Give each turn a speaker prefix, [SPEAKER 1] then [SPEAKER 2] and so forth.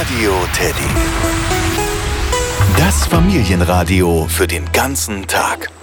[SPEAKER 1] Radio Teddy. Das Familienradio für den ganzen Tag.